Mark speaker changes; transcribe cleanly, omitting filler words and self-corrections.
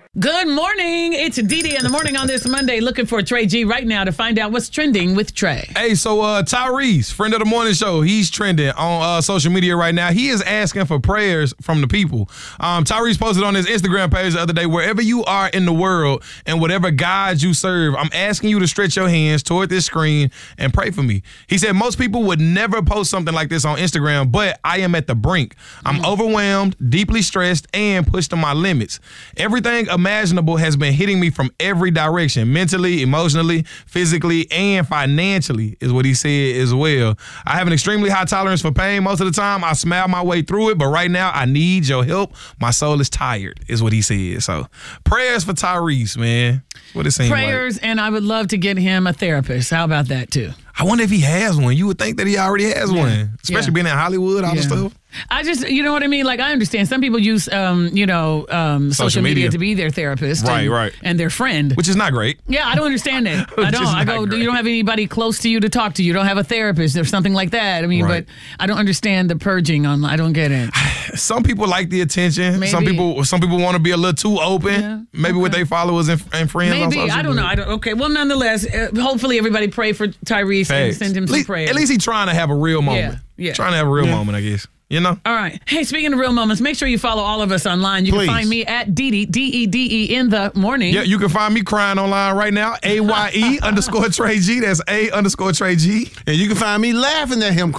Speaker 1: Good morning. It's Didi in the morning on this Monday, looking for Trey G right now to find out what's trending with Trey.
Speaker 2: Hey, so Tyrese, friend of the morning show, he's trending on social media right now. He is asking for prayers from the people. Tyrese posted on his Instagram page the other day, wherever you are in the world and whatever God you serve, I'm asking you to stretch your hands toward this screen and pray for me. He said most people would never post something like this on Instagram, but I am at the brink. I'm overwhelmed, deeply stressed, and pushed to my limits. Everything imaginable has been hitting me from every direction, mentally, emotionally, physically, and financially, is what he said as well. I have an extremely high tolerance for pain. Most of the time, I smile my way through it, but right now, I need your help. My soul is tired, is what he said. So, prayers for Tyrese, man. What it seems
Speaker 1: prayers,
Speaker 2: like.
Speaker 1: And I would love to get him a therapist. How about that, too?
Speaker 2: I wonder if he has one. You would think that he already has one, especially being in Hollywood, all the stuff.
Speaker 1: I just, you know what I mean? Like, I understand some people use, social media to be their therapist.
Speaker 2: Right.
Speaker 1: And their friend.
Speaker 2: Which is not great.
Speaker 1: Yeah, I don't understand that. I don't. I go, you don't have anybody close to you to talk to. You don't have a therapist or something like that. I mean, but I don't understand the purging online. I don't get it.
Speaker 2: Some people like the attention.
Speaker 1: Maybe.
Speaker 2: Some people want to be a little too open. Maybe with their followers and friends.
Speaker 1: Maybe.
Speaker 2: On social
Speaker 1: I don't
Speaker 2: media.
Speaker 1: know. Okay. Well, nonetheless, hopefully everybody pray for Tyrese and send him some prayers.
Speaker 2: At least he's trying to have a real moment.
Speaker 1: Yeah.
Speaker 2: Trying to have a real moment, I guess. You know?
Speaker 1: All right. Hey, speaking of real moments, make sure you follow all of us online. You can find me at Didi, D-E-D-E, in the morning.
Speaker 2: Yeah, you can find me crying online right now, AYE _Trey G. That's A _Trey G.
Speaker 3: And you can find me laughing at him